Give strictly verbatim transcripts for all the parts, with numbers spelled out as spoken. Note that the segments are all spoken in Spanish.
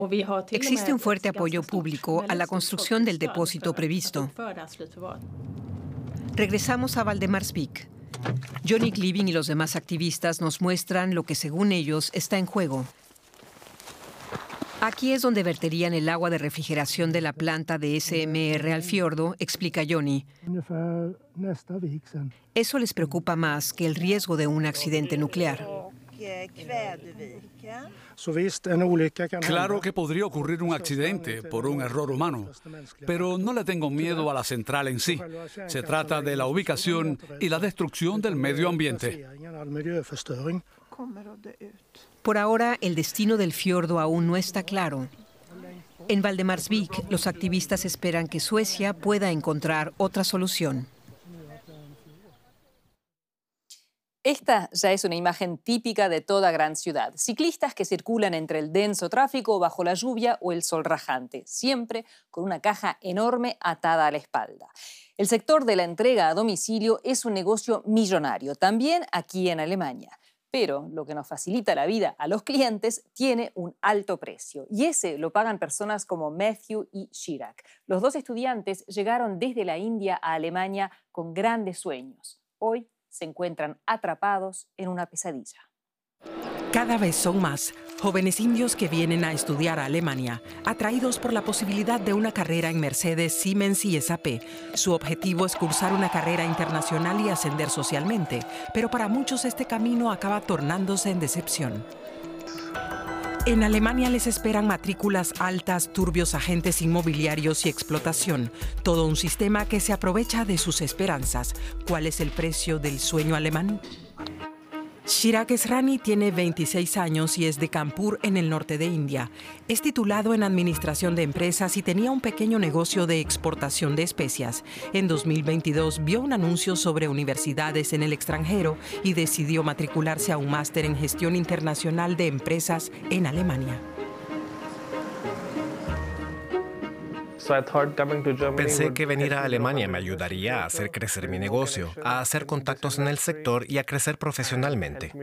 Existe un fuerte apoyo público a la construcción del depósito previsto. Regresamos a Valdemarsvik. Johnny Cliving y los demás activistas nos muestran lo que, según ellos, está en juego. Aquí es donde verterían el agua de refrigeración de la planta de S M R al fiordo, explica Johnny. Eso les preocupa más que el riesgo de un accidente nuclear. Claro que podría ocurrir un accidente por un error humano, pero no le tengo miedo a la central en sí. Se trata de la ubicación y la destrucción del medio ambiente. Por ahora, el destino del fiordo aún no está claro. En Valdemarsvik, los activistas esperan que Suecia pueda encontrar otra solución. Esta ya es una imagen típica de toda gran ciudad. Ciclistas que circulan entre el denso tráfico bajo la lluvia o el sol rajante, siempre con una caja enorme atada a la espalda. El sector de la entrega a domicilio es un negocio millonario, también aquí en Alemania. Pero lo que nos facilita la vida a los clientes tiene un alto precio. Y ese lo pagan personas como Matthew y Chirag. Los dos estudiantes llegaron desde la India a Alemania con grandes sueños. Hoy se encuentran atrapados en una pesadilla. Cada vez son más jóvenes indios que vienen a estudiar a Alemania, atraídos por la posibilidad de una carrera en Mercedes, Siemens y S A P. Su objetivo es cursar una carrera internacional y ascender socialmente, pero para muchos este camino acaba tornándose en decepción. En Alemania les esperan matrículas altas, turbios agentes inmobiliarios y explotación. Todo un sistema que se aprovecha de sus esperanzas. ¿Cuál es el precio del sueño alemán? Chirag Esrani tiene veintiséis años y es de Kanpur, en el norte de India. Es titulado en Administración de Empresas y tenía un pequeño negocio de exportación de especias. En dos mil veintidós vio un anuncio sobre universidades en el extranjero y decidió matricularse a un máster en Gestión Internacional de Empresas en Alemania. Pensé que venir a Alemania me ayudaría a hacer crecer mi negocio, a hacer contactos en el sector y a crecer profesionalmente.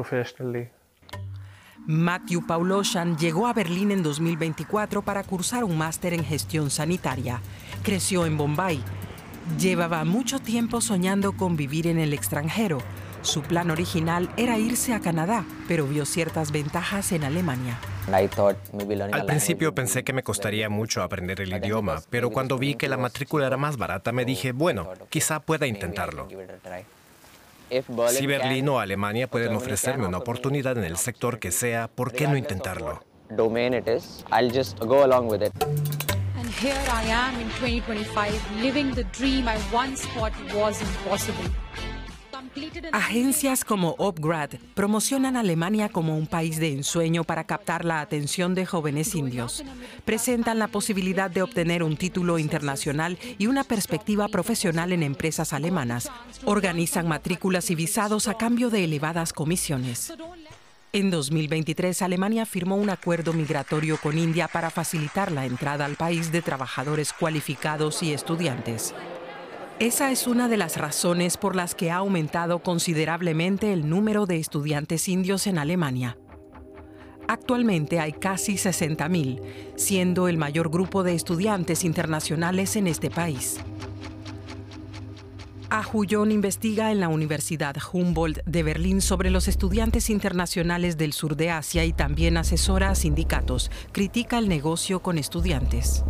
Matthew Pauloshan llegó a Berlín en dos mil veinticuatro para cursar un máster en gestión sanitaria. Creció en Bombay. Llevaba mucho tiempo soñando con vivir en el extranjero. Su plan original era irse a Canadá, pero vio ciertas ventajas en Alemania. Al principio pensé que me costaría mucho aprender el idioma, pero cuando vi que la matrícula era más barata me dije, bueno, quizá pueda intentarlo. Si Berlín o Alemania pueden ofrecerme una oportunidad en el sector que sea, ¿por qué no intentarlo? And here I am in twenty twenty-five, living the dream I once thought was impossible. Agencias como Opgrad promocionan a Alemania como un país de ensueño para captar la atención de jóvenes indios. Presentan la posibilidad de obtener un título internacional y una perspectiva profesional en empresas alemanas. Organizan matrículas y visados a cambio de elevadas comisiones. En dos mil veintitrés, Alemania firmó un acuerdo migratorio con India para facilitar la entrada al país de trabajadores cualificados y estudiantes. Esa es una de las razones por las que ha aumentado considerablemente el número de estudiantes indios en Alemania. Actualmente hay casi sesenta mil, siendo el mayor grupo de estudiantes internacionales en este país. Ahuyon investiga en la Universidad Humboldt de Berlín sobre los estudiantes internacionales del sur de Asia y también asesora a sindicatos. Critica el negocio con estudiantes.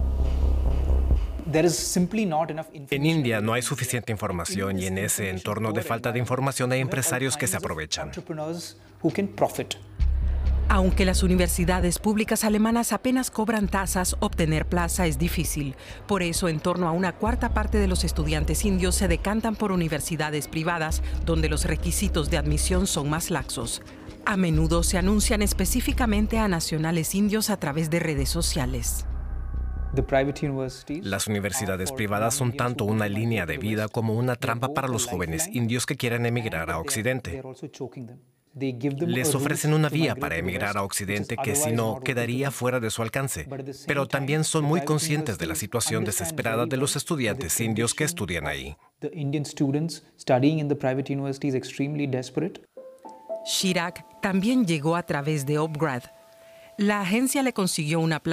En India no hay suficiente información y en ese entorno de falta de información hay empresarios que se aprovechan. Aunque las universidades públicas alemanas apenas cobran tasas, obtener plaza es difícil. Por eso, en torno a una cuarta parte de los estudiantes indios se decantan por universidades privadas, donde los requisitos de admisión son más laxos. A menudo se anuncian específicamente a nacionales indios a través de redes sociales. Las universidades privadas son tanto una línea de vida como una trampa para los jóvenes indios que quieren emigrar a Occidente. Les ofrecen una vía para emigrar a Occidente que, si no, quedaría fuera de su alcance. Pero también son muy conscientes de la situación desesperada de los estudiantes indios que estudian ahí. Chirag también llegó a través de Opgrad. La agencia le consiguió una plaza